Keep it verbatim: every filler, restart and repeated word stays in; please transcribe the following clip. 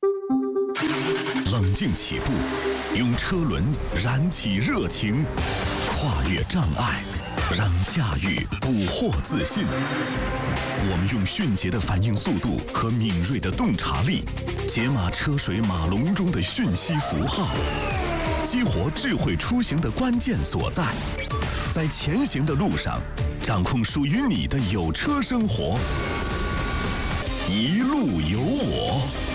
冷静起步，用车轮燃起热情，跨越障碍，让驾驭捕获自信。我们用迅捷的反应速度和敏锐的洞察力，解码车水马龙中的讯息符号，激活智慧出行的关键所在。在前行的路上，掌控属于你的有车生活。一路有我。